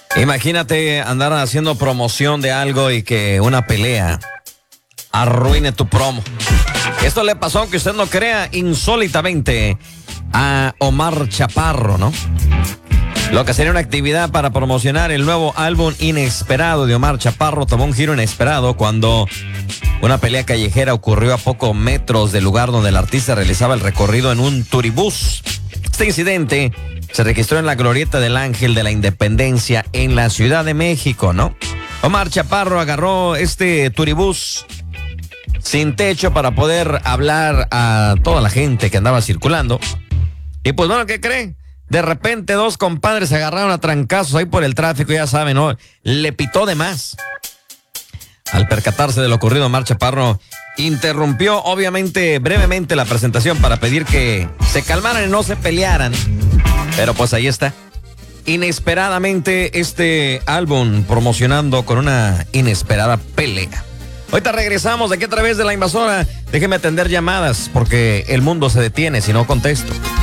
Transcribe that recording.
Imagínate andar haciendo promoción de algo y que una pelea arruine tu promo. Esto le pasó, aunque usted no crea, insólitamente a Omar Chaparro, ¿no? Lo que sería una actividad para promocionar el nuevo álbum Inesperado de Omar Chaparro tomó un giro inesperado cuando una pelea callejera ocurrió a pocos metros del lugar donde el artista realizaba el recorrido en un turibús. Este incidente se registró en la glorieta del Ángel de la Independencia en la Ciudad de México, ¿no? Omar Chaparro agarró este turibús sin techo para poder hablar a toda la gente que andaba circulando. Y pues bueno, ¿qué cree? De repente dos compadres se agarraron a trancazos ahí por el tráfico, ya saben, ¿no? Le pitó de más. Al percatarse de lo ocurrido, Omar Chaparro interrumpió, obviamente, brevemente la presentación para pedir que se calmaran y no se pelearan. Pero pues ahí está. Inesperadamente este álbum promocionando con una inesperada pelea. Ahorita regresamos de aquí a través de La Invasora. Déjeme atender llamadas porque el mundo se detiene si no contesto.